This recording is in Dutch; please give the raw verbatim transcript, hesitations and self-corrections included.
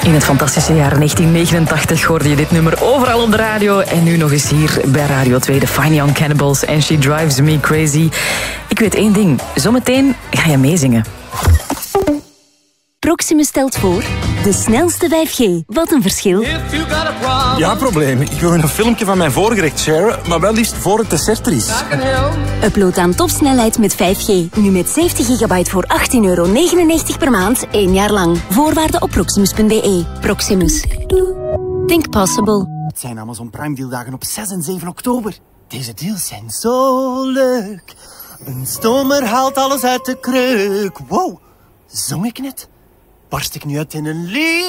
In het fantastische jaar negentien negenentachtig hoorde je dit nummer overal op de radio. En nu nog eens hier bij Radio twee, de Fine Young Cannibals en She Drives Me Crazy. Ik weet één ding, zometeen ga je meezingen. Proximus stelt voor de snelste vijf G. Wat een verschil. Ja, probleem. Ik wil een filmpje van mijn voorgerecht sharen, maar wel liefst voor het dessert er is. Upload aan topsnelheid met vijf G. Nu met zeventig gigabyte voor achttien euro negenennegentig per maand, één jaar lang. Voorwaarden op proximus punt b e. Proximus. Think possible. Het zijn Amazon Prime dealdagen op zes en zeven oktober. Deze deals zijn zo leuk. Een stomer haalt alles uit de kreuk. Wow, zong ik net? Barst ik nu uit in een lied?